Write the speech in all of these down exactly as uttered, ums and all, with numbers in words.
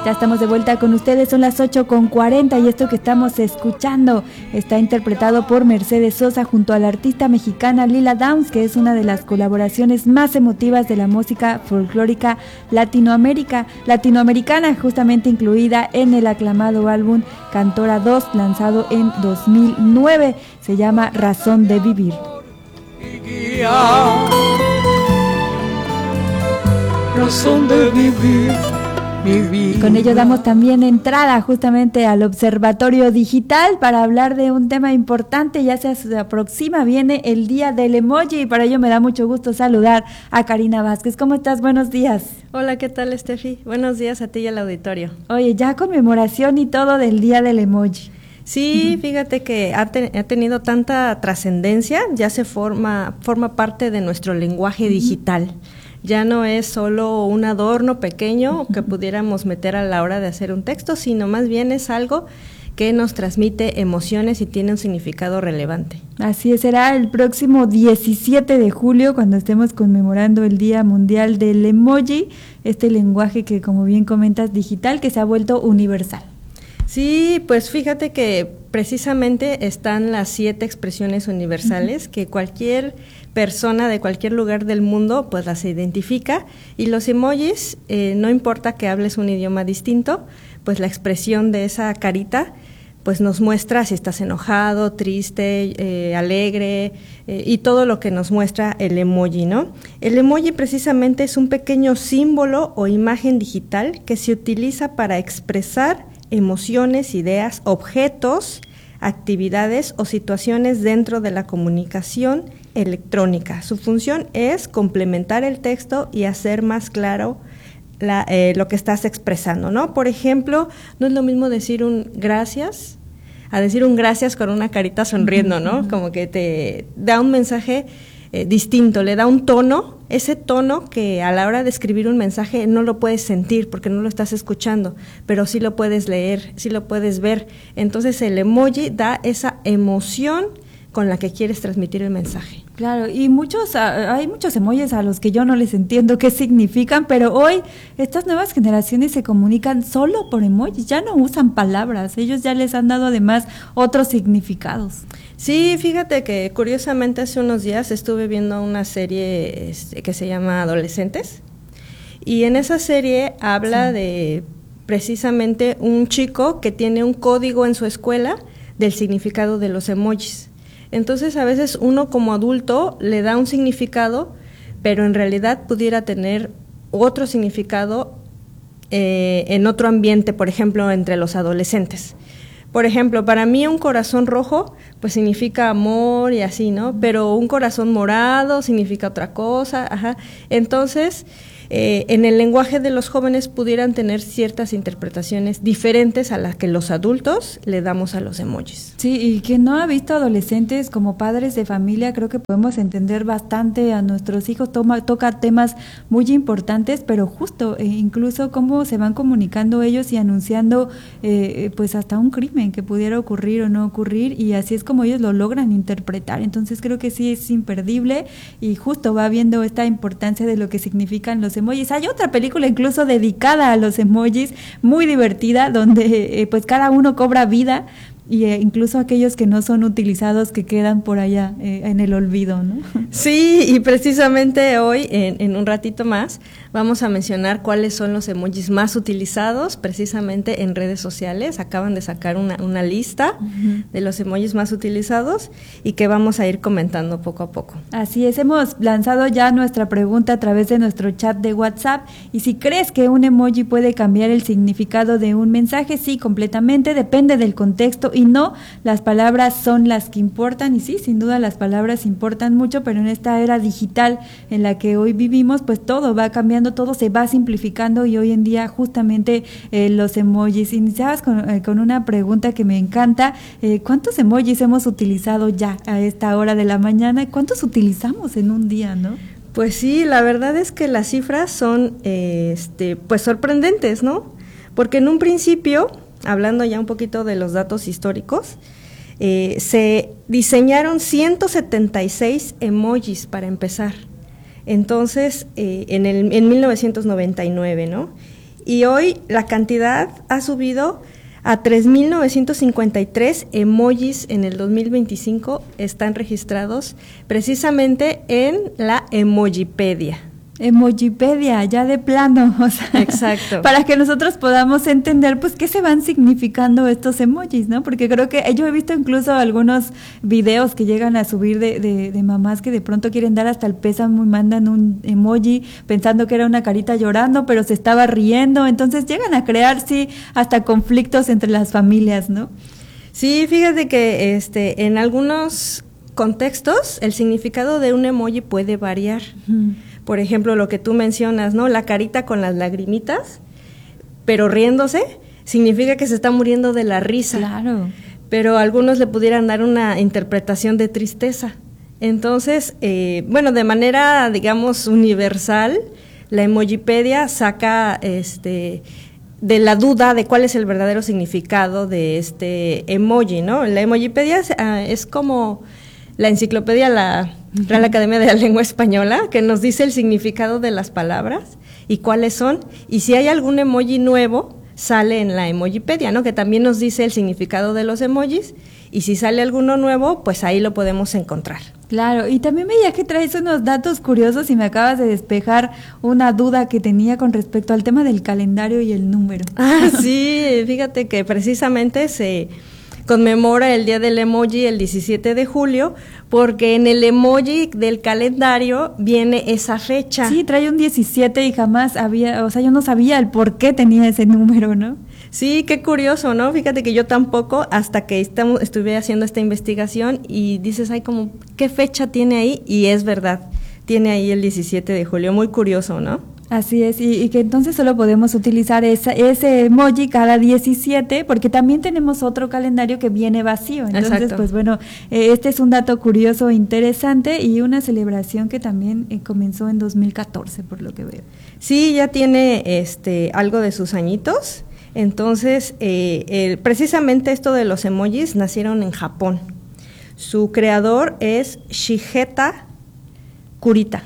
Ya estamos de vuelta con ustedes, son las ocho con cuarenta y esto que estamos escuchando está interpretado por Mercedes Sosa junto a la artista mexicana Lila Downs, que es una de las colaboraciones más emotivas de la música folclórica Latinoamérica, latinoamericana, justamente incluida en el aclamado álbum Cantora dos, lanzado en dos mil nueve. Se llama Razón de Vivir. Razón de vivir. Vivir. Con ello damos también entrada justamente al Observatorio Digital para hablar de un tema importante. Ya se aproxima, viene el Día del Emoji y para ello me da mucho gusto saludar a Karina Vázquez. ¿Cómo estás? Buenos días. Hola, ¿qué tal, Steffi? Buenos días a ti y al auditorio. Oye, ya conmemoración y todo del Día del Emoji. Sí, fíjate que ha, te, ha tenido tanta trascendencia, ya se forma, forma parte de nuestro lenguaje digital. Ya no es solo un adorno pequeño que pudiéramos meter a la hora de hacer un texto, sino más bien es algo que nos transmite emociones y tiene un significado relevante. Así es, será el próximo diecisiete de julio cuando estemos conmemorando el Día Mundial del Emoji, este lenguaje que, como bien comentas, digital, que se ha vuelto universal. Sí, pues fíjate que precisamente están las siete expresiones universales, uh-huh, que cualquier persona de cualquier lugar del mundo pues las identifica, y los emojis, eh, no importa que hables un idioma distinto, pues la expresión de esa carita pues nos muestra si estás enojado, triste, eh, alegre, eh, y todo lo que nos muestra el emoji, ¿no? El emoji precisamente es un pequeño símbolo o imagen digital que se utiliza para expresar emociones, ideas, objetos, actividades o situaciones dentro de la comunicación electrónica. Su función es complementar el texto y hacer más claro la, eh, lo que estás expresando, ¿no? Por ejemplo, no es lo mismo decir un gracias a decir un gracias con una carita sonriendo, ¿no? Como que te da un mensaje eh, distinto, le da un tono, ese tono que a la hora de escribir un mensaje no lo puedes sentir porque no lo estás escuchando, pero sí lo puedes leer, sí lo puedes ver. Entonces el emoji da esa emoción con la que quieres transmitir el mensaje. Claro, y muchos, hay muchos emojis a los que yo no les entiendo qué significan, pero hoy estas nuevas generaciones se comunican solo por emojis, ya no usan palabras, ellos ya les han dado además otros significados. Sí, fíjate que curiosamente hace unos días estuve viendo una serie este, que se llama Adolescentes, y en esa serie habla sí. de precisamente un chico que tiene un código en su escuela del significado de los emojis. Entonces, a veces uno como adulto le da un significado, pero en realidad pudiera tener otro significado eh, en otro ambiente, por ejemplo, entre los adolescentes. Por ejemplo, para mí un corazón rojo, pues significa amor y así, ¿no? Pero un corazón morado significa otra cosa, ajá. Entonces, Eh, en el lenguaje de los jóvenes pudieran tener ciertas interpretaciones diferentes a las que los adultos le damos a los emojis. Sí, y quien no ha visto adolescentes como padres de familia, creo que podemos entender bastante a nuestros hijos, toma, toca temas muy importantes, pero justo, eh, incluso cómo se van comunicando ellos y anunciando eh, pues hasta un crimen que pudiera ocurrir o no ocurrir, y así es como ellos lo logran interpretar. Entonces creo que sí es imperdible y justo va viendo esta importancia de lo que significan los emojis. Hay otra película incluso dedicada a los emojis, muy divertida, donde eh, pues cada uno cobra vida, y eh, incluso aquellos que no son utilizados que quedan por allá eh, en el olvido, ¿no? Sí, y precisamente hoy, en, en un ratito más, vamos a mencionar cuáles son los emojis más utilizados precisamente en redes sociales. Acaban de sacar una, una lista uh-huh. de los emojis más utilizados y que vamos a ir comentando poco a poco. Así es, hemos lanzado ya nuestra pregunta a través de nuestro chat de WhatsApp, y si crees que un emoji puede cambiar el significado de un mensaje, sí, completamente, depende del contexto, y no, las palabras son las que importan, y sí, sin duda las palabras importan mucho, pero en esta era digital en la que hoy vivimos, pues todo va cambiando, todo se va simplificando, y hoy en día justamente eh, los emojis. Iniciabas con, eh, con una pregunta que me encanta, eh, ¿cuántos emojis hemos utilizado ya a esta hora de la mañana? ¿Cuántos utilizamos en un día, no? Pues sí, la verdad es que las cifras son eh, este, pues sorprendentes, ¿no? Porque en un principio, hablando ya un poquito de los datos históricos, eh, se diseñaron ciento setenta y seis emojis para empezar. Entonces, eh, en, el, en mil novecientos noventa y nueve, ¿no? y hoy la cantidad ha subido a tres mil novecientos cincuenta y tres emojis en el dos mil veinticinco están registrados precisamente en la Emojipedia. Emojipedia, ya de plano, o sea, exacto. Para que nosotros podamos entender, pues, qué se van significando estos emojis, ¿no? Porque creo que yo he visto incluso algunos videos que llegan a subir de, de, de mamás que de pronto quieren dar hasta el pésamo y mandan un emoji pensando que era una carita llorando, pero se estaba riendo, entonces llegan a crear, sí, hasta conflictos entre las familias, ¿no? Sí, fíjate que este, en algunos contextos el significado de un emoji puede variar. Uh-huh. Por ejemplo, lo que tú mencionas, ¿no? La carita con las lagrimitas, pero riéndose, significa que se está muriendo de la risa. Claro. Pero algunos le pudieran dar una interpretación de tristeza. Entonces, eh, bueno, de manera, digamos, universal, la Emojipedia saca este, de la duda de cuál es el verdadero significado de este emoji, ¿no? La Emojipedia es, uh, es como la enciclopedia, la Real Academia de la Lengua Española, que nos dice el significado de las palabras y cuáles son, y si hay algún emoji nuevo, sale en la Emojipedia, ¿no? Que también nos dice el significado de los emojis, y si sale alguno nuevo, pues ahí lo podemos encontrar. Claro, y también veía que traes unos datos curiosos y me acabas de despejar una duda que tenía con respecto al tema del calendario y el número. Ah, sí, fíjate que precisamente se conmemora el Día del Emoji el diecisiete de julio, porque en el emoji del calendario viene esa fecha. Sí, trae un diecisiete y jamás había, o sea, yo no sabía el por qué tenía ese número, ¿no? Sí, qué curioso, ¿no? Fíjate que yo tampoco, hasta que estamos, estuve haciendo esta investigación y dices, ay, como, ¿qué fecha tiene ahí? Y es verdad, tiene ahí el diecisiete de julio, muy curioso, ¿no? Así es, y, y que entonces solo podemos utilizar esa, ese emoji cada diecisiete, porque también tenemos otro calendario que viene vacío. Entonces, Exacto. pues bueno, eh, este es un dato curioso, interesante, y una celebración que también eh, comenzó en dos mil catorce, por lo que veo. Sí, ya tiene este algo de sus añitos. Entonces, eh, eh, precisamente esto de los emojis nacieron en Japón. Su creador es Shigeta Kurita.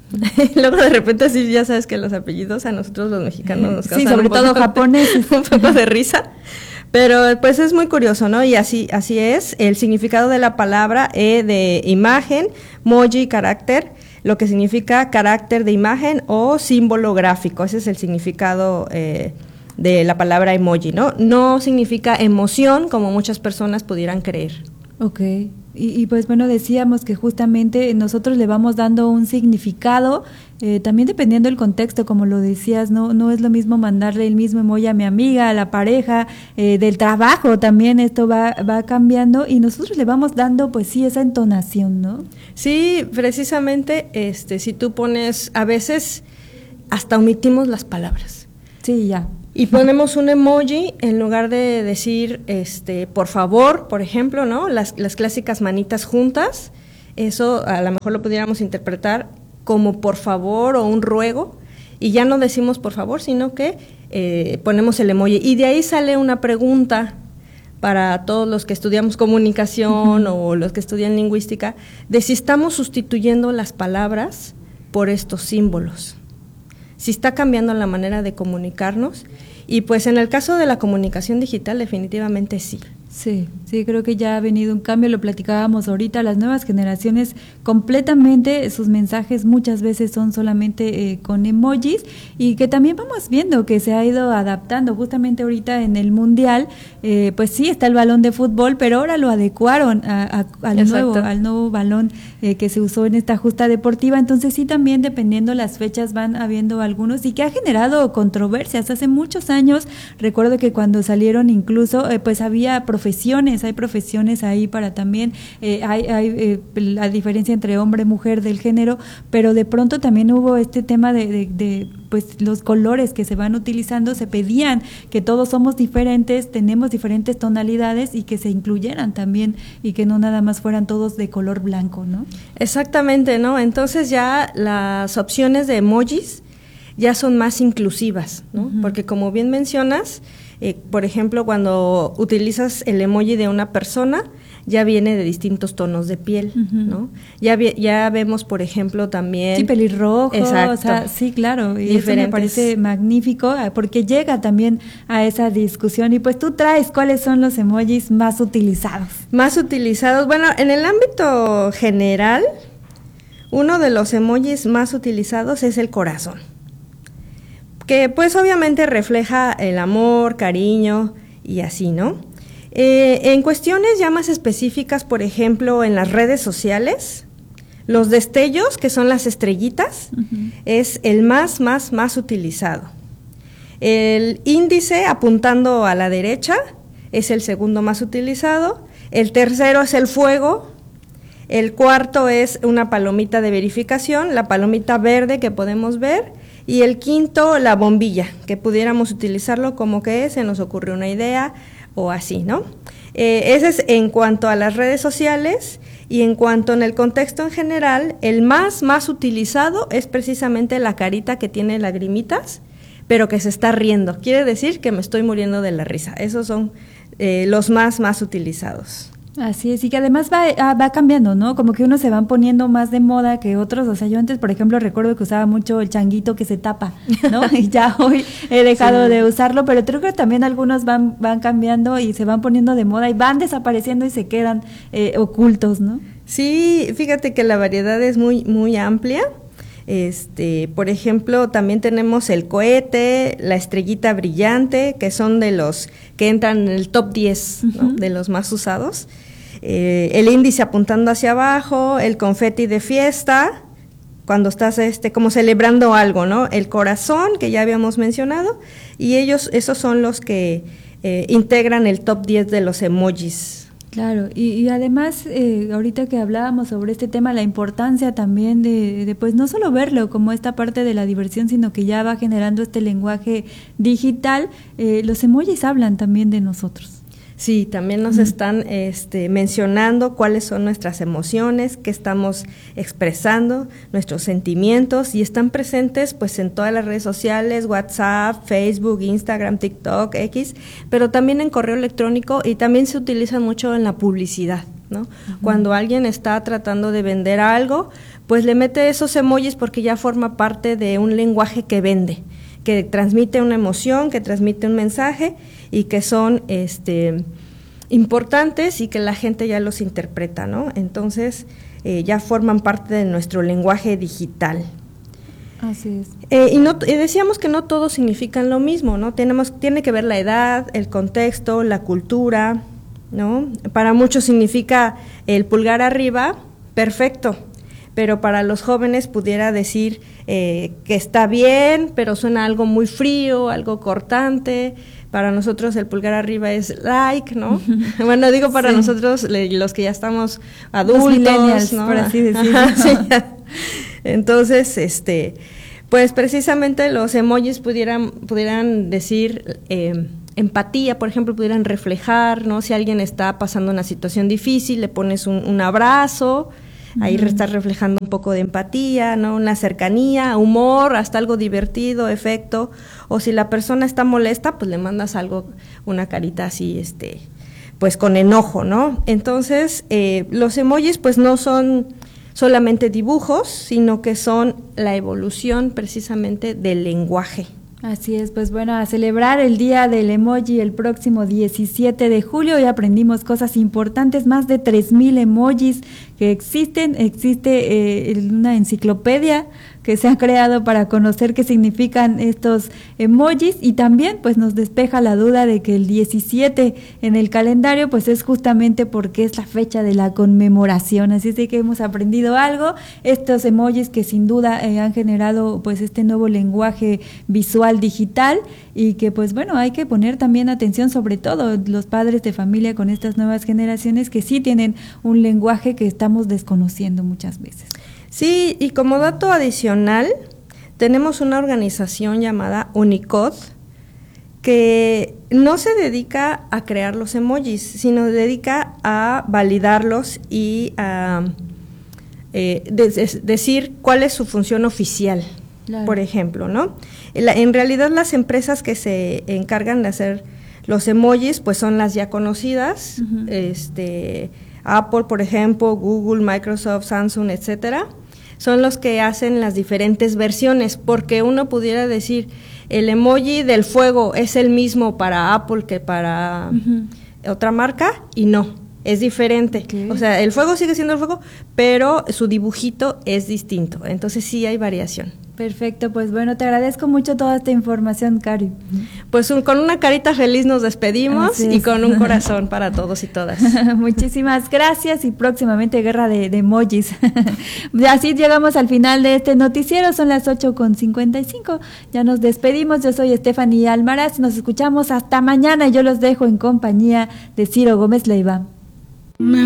Luego de repente así ya sabes que los apellidos a nosotros los mexicanos nos causan sí, sobre un todo poco, japoneses, un poco de risa, pero pues es muy curioso, ¿no? Y así así es el significado de la palabra e de imagen, moji, carácter, lo que significa carácter de imagen o símbolo gráfico. Ese es el significado eh, de la palabra emoji, ¿no? No significa emoción como muchas personas pudieran creer. Okay. Y, y pues bueno, decíamos que justamente nosotros le vamos dando un significado, eh, también dependiendo del contexto, como lo decías, no no es lo mismo mandarle el mismo emoji a mi amiga, a la pareja, eh, del trabajo, también esto va va cambiando y nosotros le vamos dando, pues sí, esa entonación, ¿no? Sí, precisamente, este, si tú pones, a veces hasta omitimos las palabras. Sí, ya. Y ponemos un emoji en lugar de decir, este, por favor, por ejemplo, ¿no? Las, las clásicas manitas juntas, eso a lo mejor lo pudiéramos interpretar como por favor o un ruego, y ya no decimos por favor, sino que eh, ponemos el emoji. Y de ahí sale una pregunta para todos los que estudiamos comunicación uh-huh. o los que estudian lingüística, de si estamos sustituyendo las palabras por estos símbolos. Si está cambiando la manera de comunicarnos, y pues en el caso de la comunicación digital definitivamente sí. Sí, sí, creo que ya ha venido un cambio, lo platicábamos ahorita, las nuevas generaciones completamente, sus mensajes muchas veces son solamente eh, con emojis, y que también vamos viendo que se ha ido adaptando, justamente ahorita en el Mundial, eh, pues sí, está el balón de fútbol, pero ahora lo adecuaron a, a, al, nuevo, al nuevo balón eh, que se usó en esta justa deportiva, entonces sí, también dependiendo las fechas van habiendo algunos, y que ha generado controversias. Hace muchos años, recuerdo que cuando salieron incluso, eh, pues había profesiones, hay profesiones ahí para también, eh, hay, hay eh, la diferencia entre hombre y mujer del género, pero de pronto también hubo este tema de, de, de pues los colores que se van utilizando, se pedían que todos somos diferentes, tenemos diferentes tonalidades y que se incluyeran también y que no nada más fueran todos de color blanco, ¿no? Exactamente, ¿no? Entonces ya las opciones de emojis ya son más inclusivas, ¿no? Uh-huh. Porque como bien mencionas, Eh, por ejemplo, cuando utilizas el emoji de una persona, ya viene de distintos tonos de piel, uh-huh. ¿no? Ya, vi, ya vemos, por ejemplo, también... Sí, pelirrojo, exacto. o sea, sí, claro, y eso me parece magnífico, porque llega también a esa discusión, y pues tú traes, ¿cuáles son los emojis más utilizados? Más utilizados, bueno, en el ámbito general, uno de los emojis más utilizados es el corazón, que pues obviamente refleja el amor, cariño y así, ¿no? Eh, en cuestiones ya más específicas, por ejemplo, en las redes sociales, los destellos, que son las estrellitas, uh-huh. es el más, más, más utilizado. El índice apuntando a la derecha es el segundo más utilizado. El tercero es el fuego. El cuarto es una palomita de verificación, la palomita verde que podemos ver. Y el quinto, la bombilla, que pudiéramos utilizarlo como que se nos ocurrió una idea o así, ¿no? Eh, ese es en cuanto a las redes sociales, y en cuanto en el contexto en general, el más, más utilizado es precisamente la carita que tiene lagrimitas, pero que se está riendo. Quiere decir que me estoy muriendo de la risa. Esos son eh, los más, más utilizados. Así es, y que además va, va cambiando, ¿no? Como que unos se van poniendo más de moda que otros. O sea, yo antes, por ejemplo, recuerdo que usaba mucho el changuito que se tapa, ¿no? Y ya hoy he dejado sí. de usarlo, pero creo que también algunos van van cambiando y se van poniendo de moda y van desapareciendo y se quedan eh, ocultos, ¿no? Sí, fíjate que la variedad es muy, muy amplia. Este, por ejemplo, también tenemos el cohete, la estrellita brillante, que son de los que entran en el top diez, ¿no? Uh-huh. de los más usados. Eh, el índice apuntando hacia abajo, el confeti de fiesta, cuando estás este como celebrando algo, ¿no? El corazón, que ya habíamos mencionado, y ellos, esos son los que eh, integran el top diez de los emojis. Claro, y, y además, eh, ahorita que hablábamos sobre este tema, la importancia también de, de, pues, no solo verlo como esta parte de la diversión, sino que ya va generando este lenguaje digital, eh, los emojis hablan también de nosotros. Sí, también nos uh-huh. están este, mencionando cuáles son nuestras emociones, qué estamos expresando, nuestros sentimientos, y están presentes pues en todas las redes sociales, WhatsApp, Facebook, Instagram, TikTok, X, pero también en correo electrónico, y también se utilizan mucho en la publicidad, ¿no? Uh-huh. Cuando alguien está tratando de vender algo, pues le mete esos emojis porque ya forma parte de un lenguaje que vende, que transmite una emoción, que transmite un mensaje, y que son este importantes y que la gente ya los interpreta, ¿no? Entonces, eh, ya forman parte de nuestro lenguaje digital. Así es. Eh, y, no, y decíamos que no todos significan lo mismo, ¿no? Tenemos, tiene que ver la edad, el contexto, la cultura, ¿no? Para muchos significa el pulgar arriba, perfecto, pero para los jóvenes pudiera decir eh, que está bien, pero suena algo muy frío, algo cortante. Para nosotros el pulgar arriba es like, ¿no? Bueno, digo para sí. nosotros, le, los que ya estamos adultos, ¿no? Por así decirlo. Sí. Entonces, este, pues precisamente los emojis pudieran, pudieran decir eh, empatía, por ejemplo, pudieran reflejar, ¿no? Si alguien está pasando una situación difícil, le pones un, un abrazo. Ahí uh-huh. estás reflejando un poco de empatía, ¿no? Una cercanía, humor, hasta algo divertido, efecto. O si la persona está molesta, pues le mandas algo, una carita así, este, pues con enojo, ¿no? Entonces, eh, los emojis pues no son solamente dibujos, sino que son la evolución precisamente del lenguaje. Así es, pues bueno, a celebrar el Día del Emoji el próximo diecisiete de julio, ya aprendimos cosas importantes, más de tres mil emojis que existen, existe eh, una enciclopedia que se ha creado para conocer qué significan estos emojis, y también pues nos despeja la duda de que el diecisiete en el calendario pues es justamente porque es la fecha de la conmemoración, así es de que hemos aprendido algo, estos emojis que sin duda eh, han generado pues este nuevo lenguaje visual digital, y que pues bueno, hay que poner también atención, sobre todo los padres de familia con estas nuevas generaciones que sí tienen un lenguaje que estamos desconociendo muchas veces. Sí, y como dato adicional, tenemos una organización llamada Unicode que no se dedica a crear los emojis, sino se dedica a validarlos y a eh, de, de, decir cuál es su función oficial, claro. Por ejemplo, ¿no? En, la, en realidad las empresas que se encargan de hacer los emojis, pues son las ya conocidas, uh-huh. este... Apple, por ejemplo, Google, Microsoft, Samsung, etcétera, son los que hacen las diferentes versiones, porque uno pudiera decir, el emoji del fuego es el mismo para Apple que para uh-huh. otra marca, y no, es diferente. Okay. O sea, el fuego sigue siendo el fuego, pero su dibujito es distinto, entonces sí hay variación. Perfecto, pues bueno, te agradezco mucho toda esta información, Cari. Pues un, con una carita feliz nos despedimos y con un corazón para todos y todas. Muchísimas gracias y próximamente guerra de, de emojis. Así llegamos al final de este noticiero, son las ocho con cincuenta y cinco. Ya nos despedimos, yo soy Stephanie Almaraz, nos escuchamos hasta mañana y yo los dejo en compañía de Ciro Gómez Leiva. Me